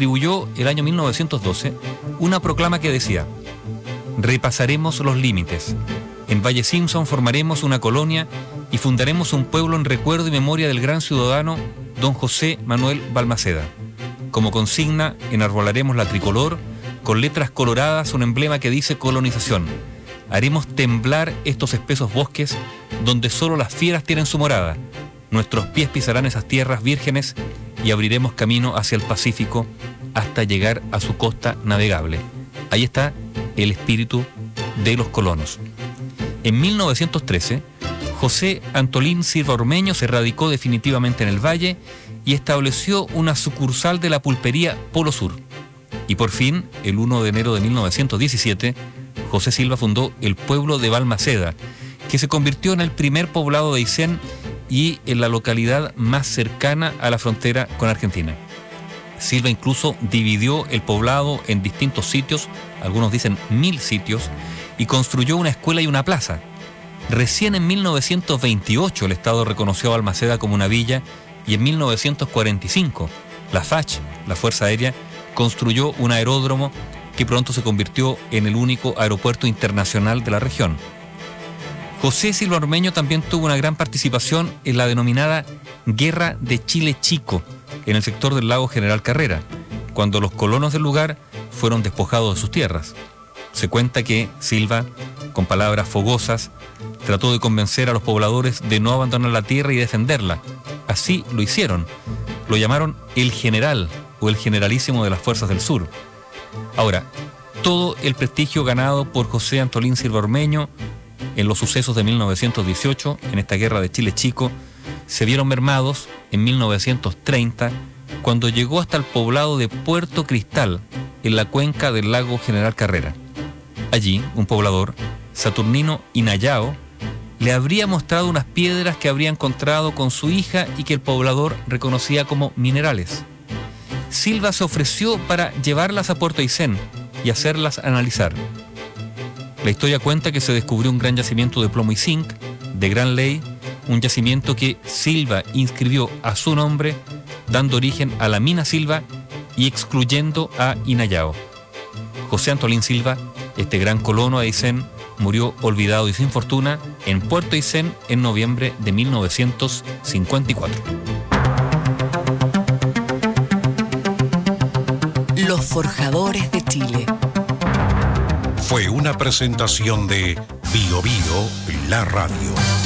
distribuyó el año 1912 una proclama que decía: repasaremos los límites. En Valle Simpson formaremos una colonia y fundaremos un pueblo en recuerdo y memoria del gran ciudadano don José Manuel Balmaceda. Como consigna, enarbolaremos la tricolor, con letras coloradas un emblema que dice colonización. Haremos temblar estos espesos bosques donde solo las fieras tienen su morada. Nuestros pies pisarán esas tierras vírgenes y abriremos camino hacia el Pacífico hasta llegar a su costa navegable. Ahí está el espíritu de los colonos. En 1913, José Antolín Silva Ormeño se radicó definitivamente en el valle y estableció una sucursal de la pulpería Polo Sur. Y por fin, el 1 de enero de 1917, José Silva fundó el pueblo de Balmaceda, que se convirtió en el primer poblado de Aysén y en la localidad más cercana a la frontera con Argentina. Silva incluso dividió el poblado en distintos sitios, algunos dicen 1000 sitios, y construyó una escuela y una plaza. Recién en 1928 el Estado reconoció a Balmaceda como una villa y en 1945 la FACH, la Fuerza Aérea, construyó un aeródromo que pronto se convirtió en el único aeropuerto internacional de la región. José Silva Ormeño también tuvo una gran participación en la denominada Guerra de Chile Chico, en el sector del lago General Carrera, cuando los colonos del lugar fueron despojados de sus tierras. Se cuenta que Silva, con palabras fogosas, trató de convencer a los pobladores de no abandonar la tierra y defenderla. Así lo hicieron. Lo llamaron el general o el generalísimo de las fuerzas del sur. Ahora, todo el prestigio ganado por José Antolín Silva Ormeño en los sucesos de 1918, en esta guerra de Chile Chico, se vieron mermados en 1930, cuando llegó hasta el poblado de Puerto Cristal, en la cuenca del lago General Carrera. Allí, un poblador, Saturnino Inayao, le habría mostrado unas piedras que habría encontrado con su hija y que el poblador reconocía como minerales. Silva se ofreció para llevarlas a Puerto Aysén y hacerlas analizar. La historia cuenta que se descubrió un gran yacimiento de plomo y zinc, de gran ley, un yacimiento que Silva inscribió a su nombre, dando origen a la mina Silva y excluyendo a Inayao. José Antolín Silva, este gran colono de Aysén, murió olvidado y sin fortuna en Puerto Aysén en noviembre de 1954. Los Forjadores de Chile. Fue una presentación de Bio Bio, la radio.